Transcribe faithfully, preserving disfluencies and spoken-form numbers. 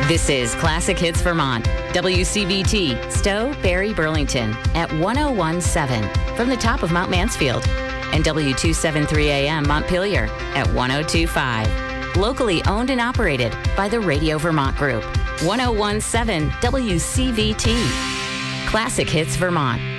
This is Classic Hits Vermont, W C V T, Stowe, Barrie, Burlington, at one oh one point seven from the top of Mount Mansfield, and W two seventy-three A M Montpelier at one oh two point five. Locally owned and operated by the Radio Vermont Group. one oh one point seven W C V T. Classic Hits Vermont.